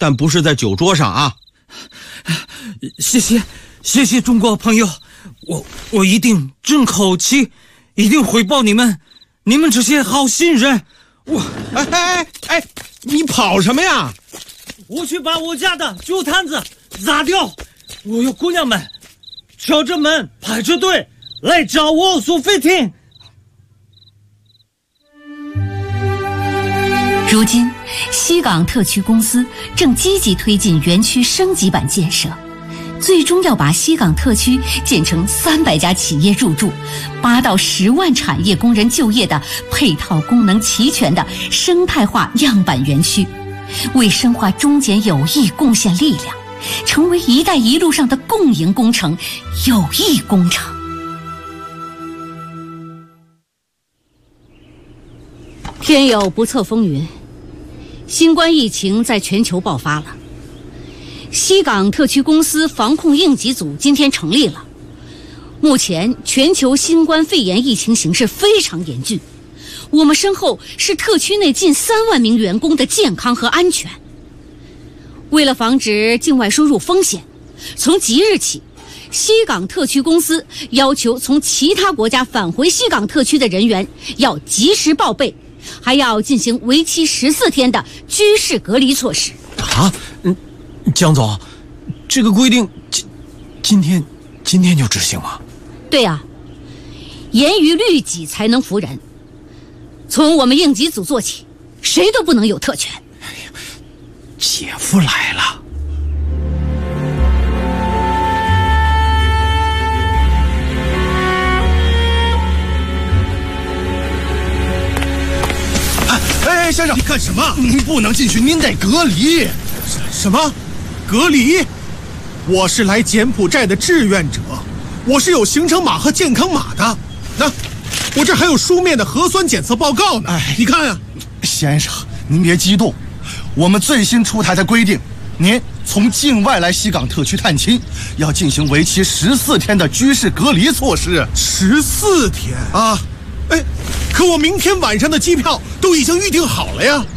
但不是在酒桌上啊。 谢谢中国朋友，我一定争口气，一定回报你们这些好心人。 哎，你跑什么呀？ 我去把我家的酒摊子砸掉，我有姑娘们敲着门排着队来找我索菲汀。 如今西港特区公司正积极推进园区升级版建设，最终要把西港特区建成300家企业入驻、8到10万产业工人就业的配套功能齐全的生态化样板园区，为深化中柬友谊贡献力量，成为一带一路上的共赢工程、友谊工程。天有不测风云，新冠疫情在全球爆发了。西港特区公司防控应急组今天成立了。目前全球新冠肺炎疫情形势非常严峻，我们身后是特区内近3万名员工的健康和安全。为了防止境外输入风险，从即日起，西港特区公司要求从其他国家返回西港特区的人员要及时报备，还要进行为期14天的居室隔离措施。 啊，江总，这个规定今天就执行吗？ 对啊，严于律己才能服人。从我们应急组做起，谁都不能有特权。 哎呀，姐夫来了。 哎，先生，你干什么？您不能进去，您得隔离。什么？隔离？我是来柬埔寨的志愿者，我是有行程码和健康码的。那，我这还有书面的核酸检测报告呢。哎，你看啊， 先生，您别激动，我们最新出台的规定，您从境外来西港特区探亲，要进行为期14天的居室隔离措施。 14天啊？哎，可我明天晚上的机票都已经预定好了呀。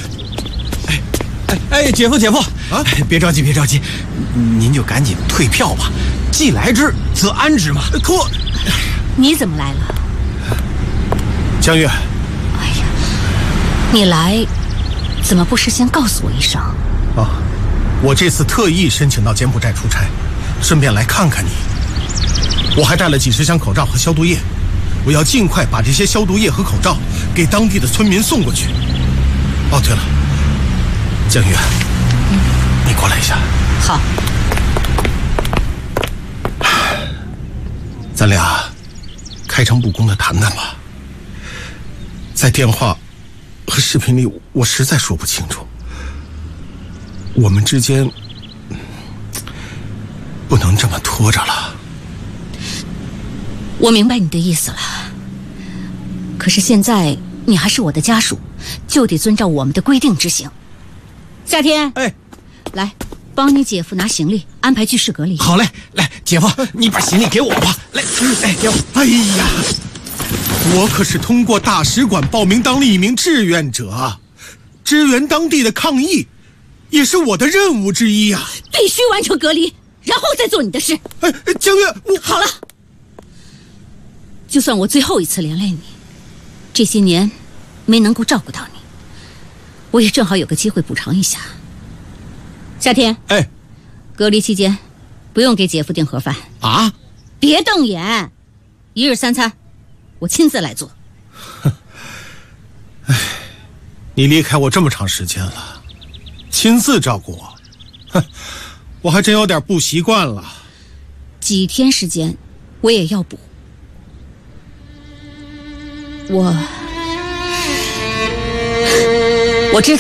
哎，姐夫啊，别着急，您就赶紧退票吧，既来之则安之嘛。 可我， 你怎么来了？ 江月， 哎呀，你来怎么不事先告诉我一声？ 啊，我这次特意申请到柬埔寨出差，顺便来看看你。我还带了几十箱口罩和消毒液，我要尽快把这些消毒液和口罩给当地的村民送过去。哦，对了，江月，你过来一下。 好。 咱俩开诚布公的谈谈吧。在电话和视频里，我实在说不清楚，我们之间不能这么拖着了。 我明白你的意思了，可是现在你还是我的家属，就得遵照我们的规定执行。夏天， 哎， 来帮你姐夫拿行李，安排居室隔离。 好嘞，来，姐夫，你把行李给我吧。来，哎，姐夫， 哎呀，我可是通过大使馆报名当了一名志愿者，支援当地的抗疫，也是我的任务之一啊！ 必须完成隔离，然后再做你的事。 哎，江月， 好了，就算我最后一次连累你，这些年没能够照顾到你，我也正好有个机会补偿一下。夏天， 哎， 隔离期间不用给姐夫订盒饭啊！ 别瞪眼，1日3餐我亲自来做。 哎，你离开我这么长时间了，亲自照顾我，哼，我还真有点不习惯了。 几天时间我也要补。我知道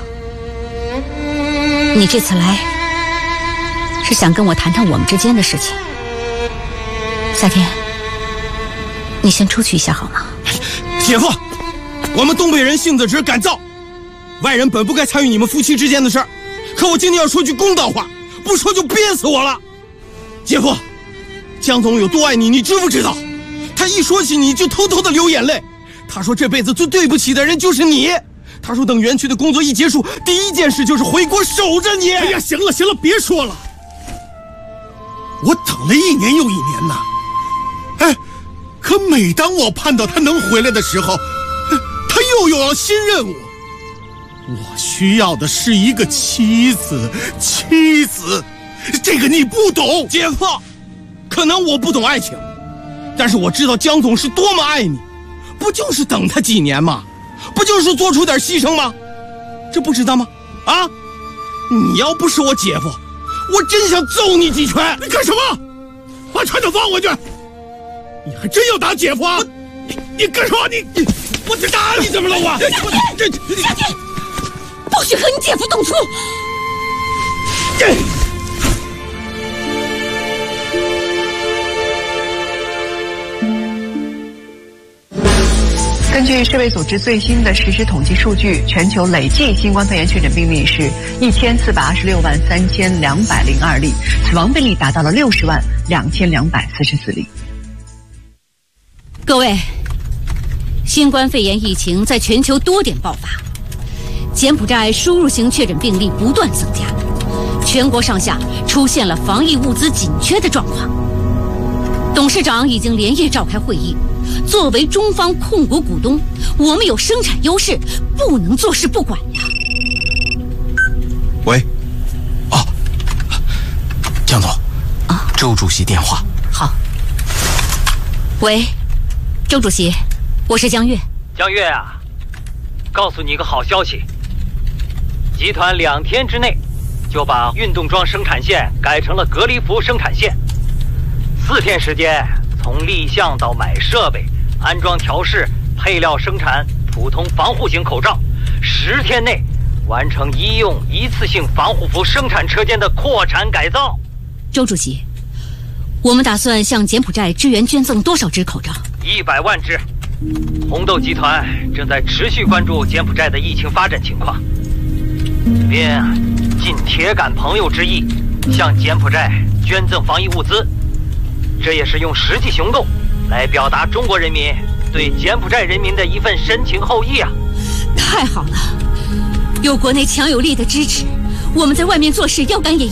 你这次来是想跟我谈谈我们之间的事情。夏天，你先出去一下好吗？ 姐夫，我们东北人性子直敢造，外人本不该参与你们夫妻之间的事儿，可我今天要说句公道话，不说就憋死我了。姐夫，江总有多爱你，你知不知道？他一说起你就偷偷的流眼泪，他说这辈子最对不起的人就是你， 他说等园区的工作一结束，第一件事就是回国守着你。 哎呀，行了行了，别说了，我等了1年又1年呐。哎，可每当我盼到他能回来的时候，他又有了新任务。我需要的是一个妻子，这个你不懂。 姐夫，可能我不懂爱情，但是我知道江总是多么爱你，不就是等他几年吗？不就是做出点牺牲吗？这不知道吗？啊！你要不是我姐夫，我真想揍你几拳。 你干什么？把拳头放回去！你还真要打姐夫啊？你干什么？我去打你怎么了？我下去！不许和你姐夫动粗！ 根据世卫组织最新的实时统计数据，全球累计新冠肺炎确诊病例是14263202例，死亡病例达到了602244例。 各位，新冠肺炎疫情在全球多点爆发，柬埔寨输入型确诊病例不断增加，全国上下出现了防疫物资紧缺的状况。董事长已经连夜召开会议，作为中方控股股东，我们有生产优势，不能坐视不管呀。 喂，江总，周主席电话。 好。喂，周主席，我是江月。 江月啊，告诉你一个好消息，集团2天之内就把运动装生产线改成了隔离服生产线，4天时间，从立项到买设备、安装调试、配料生产普通防护型口罩，10天内完成医用一次性防护服生产车间的扩产改造。 周主席，我们打算向柬埔寨支援捐赠多少只口罩 ？100万只。红豆集团正在持续关注柬埔寨的疫情发展情况，并尽铁杆朋友之意，向柬埔寨捐赠防疫物资。这也是用实际行动来表达中国人民对柬埔寨人民的一份深情厚谊啊！ 太好了，有国内强有力的支持，我们在外面做事腰杆也